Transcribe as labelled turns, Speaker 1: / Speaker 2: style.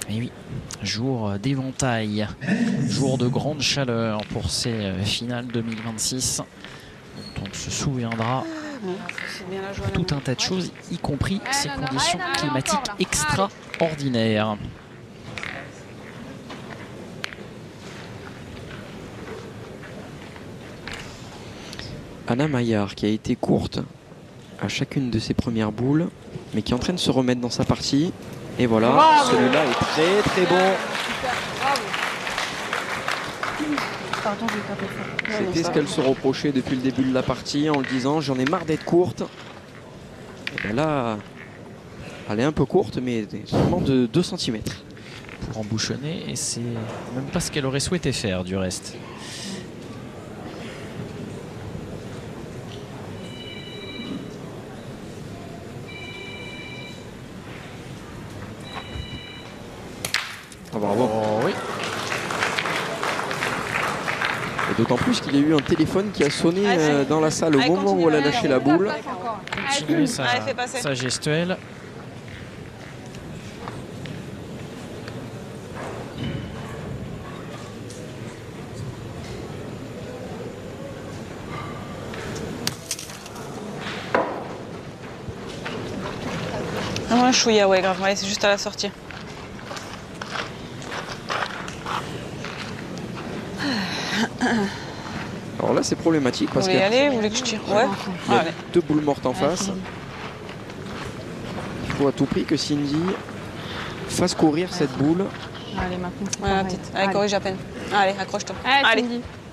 Speaker 1: Et oui, jour d'éventail, jour de grande chaleur pour ces finales 2026, dont on se souviendra de tout un tas de choses, y compris ces conditions climatiques extraordinaires.
Speaker 2: Anna Maillard qui a été courte à chacune de ses premières boules, mais qui est en train de se remettre dans sa partie. Et voilà, celui-là est très très bon. C'était ce qu'elle se reprochait depuis le début de la partie en le disant j'en ai marre d'être courte. Et bien là, elle est un peu courte, mais seulement de 2 cm.
Speaker 1: Pour embouchonner, et c'est même pas ce qu'elle aurait souhaité faire du reste.
Speaker 2: Ah, bravo.
Speaker 1: Oh, oui.
Speaker 2: Et d'autant plus qu'il y a eu un téléphone qui a sonné dans la salle au moment où elle a lâché la boule.
Speaker 1: Continuer sa gestuelle.
Speaker 3: Un chouïa, ouais, grave. Ouais, c'est juste à la sortie.
Speaker 2: Alors là, c'est problématique parce
Speaker 3: Vous voulez y aller, vous voulez que je tire? Ouais.
Speaker 2: Il y a 2 boules mortes en face. Il faut à tout prix que Cindy fasse courir cette boule.
Speaker 4: Allez, maintenant.
Speaker 3: Ouais, petite. Allez, corrige à peine. Allez, accroche-toi.
Speaker 4: Allez.